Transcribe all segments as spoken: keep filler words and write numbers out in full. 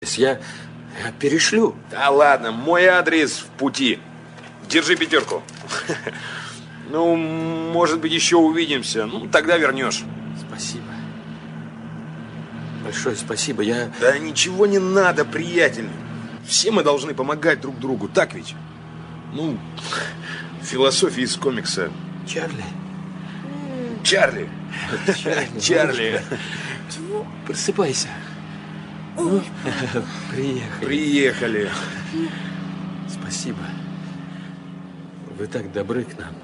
Я, я перешлю. Да ладно, мой адрес в пути. Держи пятерку. Ну, может быть, еще увидимся. Ну, тогда вернешь. Спасибо. Большое спасибо. Я... Да ничего не надо, приятель. Все мы должны помогать друг другу, так ведь? Ну, философия из комикса. Чарли. Чарли. Чарли. Чарли. Просыпайся. Ну, приехали. Приехали. Спасибо. Вы так добры к нам.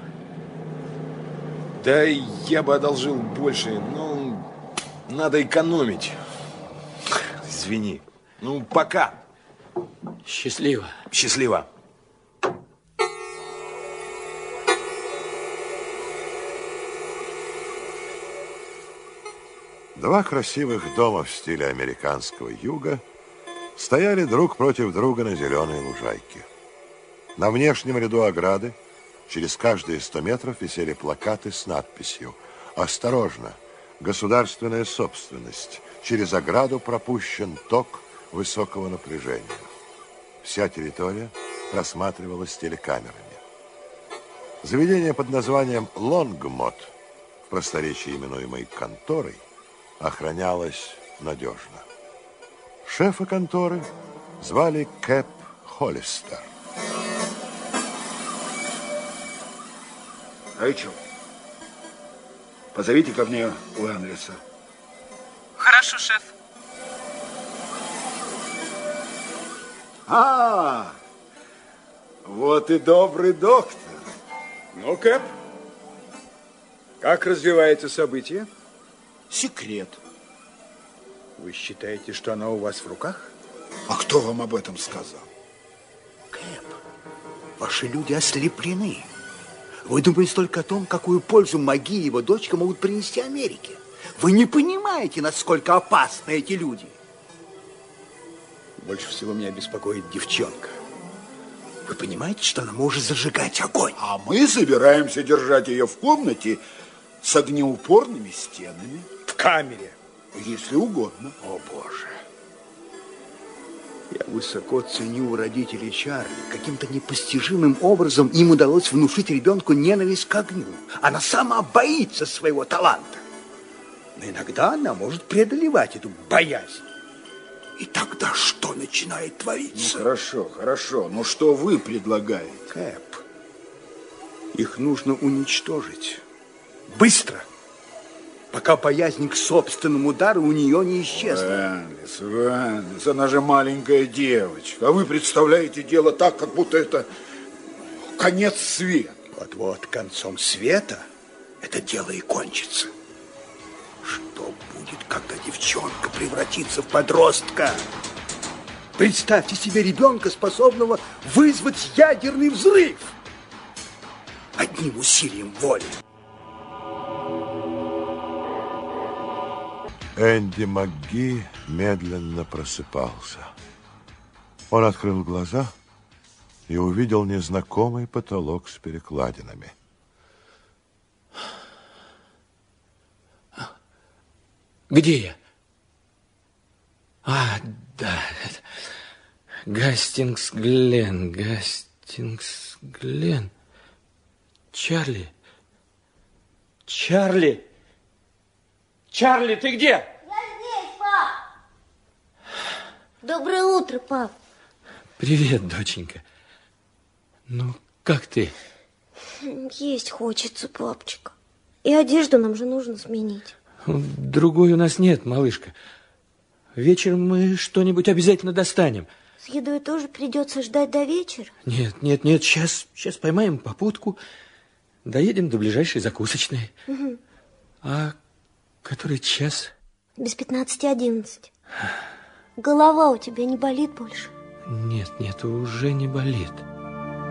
Да я бы одолжил больше, но надо экономить. Извини. Ну, пока. Счастливо. Счастливо. Два красивых дома в стиле американского юга стояли друг против друга на зеленой лужайке. На внешнем ряду ограды через каждые сто метров висели плакаты с надписью «Осторожно! Государственная собственность! Через ограду пропущен ток высокого напряжения». Вся территория просматривалась телекамерами. Заведение под названием «Лонгмот», в просторечии именуемой «конторой», охранялось надежно. Шефа конторы звали Кэп Холлистер. Рэйчел, позовите ко мне Уэнлиса. Хорошо, шеф. А, вот и добрый доктор. Ну, Кэп, как развивается событие? Секрет. Вы считаете, что она у вас в руках? А кто вам об этом сказал? Кэп, ваши люди ослеплены. Вы думаете только о том, какую пользу Маги и его дочка могут принести Америке. Вы не понимаете, насколько опасны эти люди. Больше всего меня беспокоит девчонка. Вы понимаете, что она может зажигать огонь? А мы собираемся держать ее в комнате с огнеупорными стенами. В камере. Если угодно. О, Боже. Я высоко ценю родителей Чарли. Каким-то непостижимым образом им удалось внушить ребенку ненависть к огню. Она сама боится своего таланта. Но иногда она может преодолевать эту боязнь. И тогда что начинает твориться? Ну, хорошо, хорошо. Но что вы предлагаете? Кэп, их нужно уничтожить. Быстро. Пока боязнь к собственному удару у нее не исчезла. Вэнлис, Вэнлис, она же маленькая девочка. А вы представляете дело так, как будто это конец света. Вот-вот, концом света это дело и кончится. Что будет, когда девчонка превратится в подростка? Представьте себе ребенка, способного вызвать ядерный взрыв. Одним усилием воли. Энди МакГи медленно просыпался. Он открыл глаза и увидел незнакомый потолок с перекладинами. Где я? А, да. Гастингс Глен, Гастингс Глен. Чарли. Чарли. Чарли, ты где? Я здесь, пап. Доброе утро, пап. Привет, доченька. Ну, как ты? Есть хочется, папочка. И одежду нам же нужно сменить. Другой у нас нет, малышка. Вечером мы что-нибудь обязательно достанем. С едой тоже придется ждать до вечера? Нет, нет, нет, сейчас, сейчас поймаем попутку, доедем до ближайшей закусочной. Угу. А который час? Без пятнадцати одиннадцать. Голова у тебя не болит больше? Нет, нет, уже не болит.